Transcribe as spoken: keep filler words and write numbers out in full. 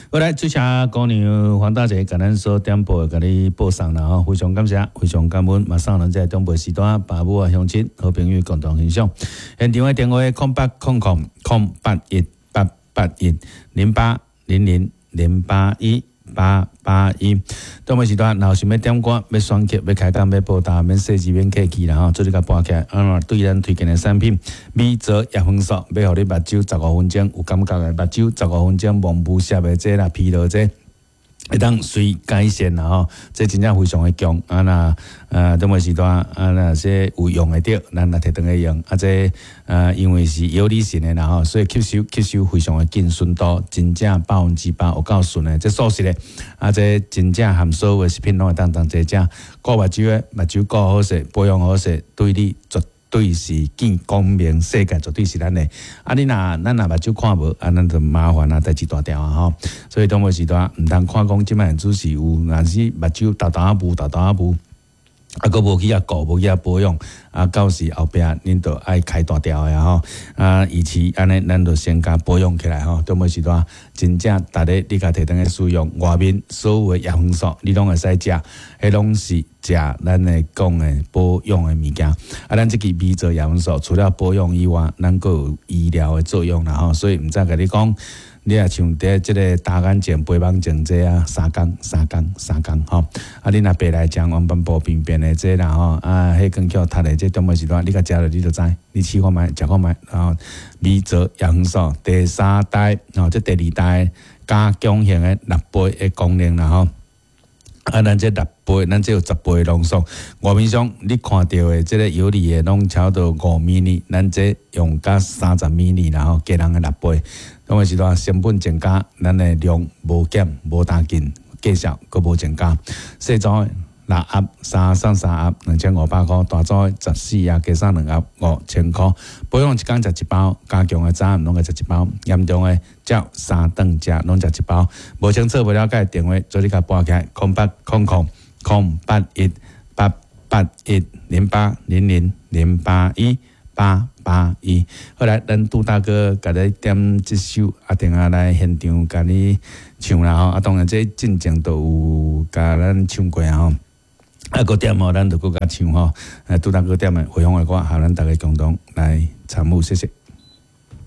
好来，最下姑娘黄大姐甲咱所点播，甲你报上啦吼，非常感谢，非常感恩。马上咱在中部时段，爸母啊、乡亲、好朋友共同分享。现场的电话空八空空空八一八八一零八零零零八一八八一。中部时段，若有想要点歌、要选曲、要开单、要报答，免设置、免客气啦吼，做你甲拨起来。啊，对咱推荐的产品，米泽叶黄素，要互你目睭十五分钟有感觉的目睭十五分钟蒙雾涩的这啦、疲劳这。会当随改善啦吼，这真正非常的强啊！那呃，这么时段啊，那些有用的着，咱来摕倒来用啊！这呃，因为是有理性的啦吼，所以吸收吸收非常的紧，顺度真正百分之百有够顺的，这素食的啊！这真正含所有的食品拢会当当这只，顾目睭的目睭顾好势，保养好势，对你绝对是见光明世界，绝对是咱的。啊，你若咱若目睭看无，啊，咱就麻烦啊，代志大条啊吼。所以当无时段毋通看讲即摆只是有，若是目睭豆豆啊雾，豆豆啊雾，啊，佫无去啊顾，无去啊保养，啊，到时后壁恁就爱开大条的吼。啊，与其安尼，咱就先甲保养起来吼。当无时段真正逐日你甲摕当去使用，外面所有的叶黄素你拢会使食，迄拢是。食咱诶讲诶保养诶物件，啊，咱即支米泽叶黄素除了保养以外，咱佫有医疗诶作用啦吼，所以毋知甲你讲，你也像伫即个大眼睛、白眼睛这啊，三工、三工、三工吼，啊，你若白来讲黄斑部病变诶这啦吼，啊，迄根叫读诶这中末时段，你甲食了你就知，你试看觅，食看觅，然后米泽叶黄素第三代，吼，即第二代加强型诶六倍诶功能啦吼。啊，咱这六倍，咱这有十倍浓缩。外面上你看到的这个有利的，拢超到五米哩，咱这用加三十米哩，然后加人的六倍。当时段成本增加，咱的量无减无大进，计数佫无增加。细组六盒三送三盒，两千五百块；大组十四盒加送两盒，五千块。保养一工食一包，加强的早暗拢个食一包，严重的照三顿食拢食一包。无清楚无了解电话，做你甲拨起来，空八空空空八一八八一零八零零零八一八八一。后来咱杜大哥甲你点一首，啊，定下来现场甲你唱啦吼。啊，当然这进前都有甲咱唱过吼。啊，个点吼，咱就搁甲唱吼，诶，拄当个点诶，回乡诶歌，互咱逐个共同来参与，谢谢。